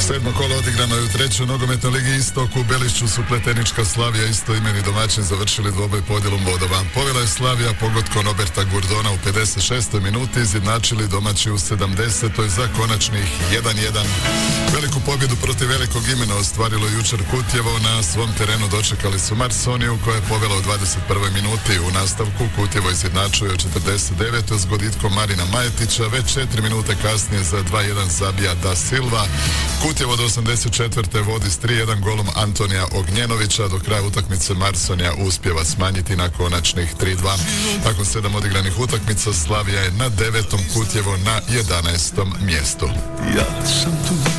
Sedmo kolo odigrano je u trećoj nogometnoj ligi Istok. U Belišću su Pletenička Slavija istoimeni domaćin završili dvoboj podjelom bodova. Povela je Slavija pogodkom Roberta Gurdona u 56. minuti, izjednačili domaći u 70. za konačnih 1:1. Veliku pobjedu protiv velikog imena ostvarilo jučer Kutjevo. Na svom terenu dočekali su Marsoniju koja je povela u 21. minuti. U nastavku Kutjevo izjednačuje u 49. s goditkom Marina Majetića. Već 4 minute kasnije za 2:1 zabija Da Silva. Kutjevo do 84. vodi s 3:1 golom Antonija Ognjenovića. Do kraja utakmice Marsonija uspjeva smanjiti na konačnih 3:2. Nakon 7 odigranih utakmica Slavija je na 9. Kutjevo na 11. mjestu. Ja sam tu.